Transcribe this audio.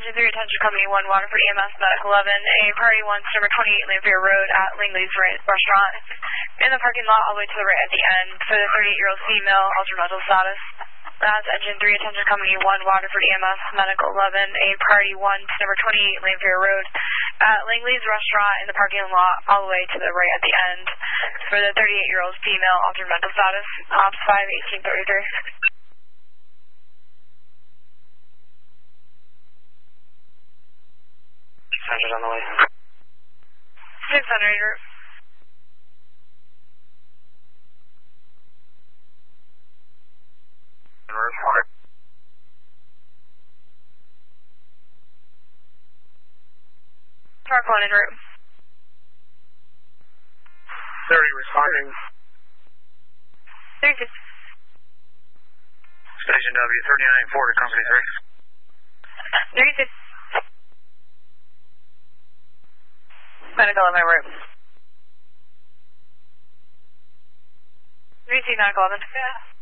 Engine 3, attention Company 1, Waterford EMS, Medic 11, a party 1, number 28 Lanphier Road at Langley's Restaurant, in the parking lot all the way to the right at the end, for the 38-year-old female, altered mental status. That's Engine 3, attention Company 1, Waterford EMS, Medic 11, a party 1, number 28 Lanphier Road at Langley's Restaurant, in the parking lot all the way to the right at the end, for the 38-year-old female, altered mental status. Ops 5, 1833. Center's on the way. 600 route. Park 1 en route. 30 responding. 36. Station W, 39-4 to Company 3. 36. Medical 11 route. 36, Medical 11.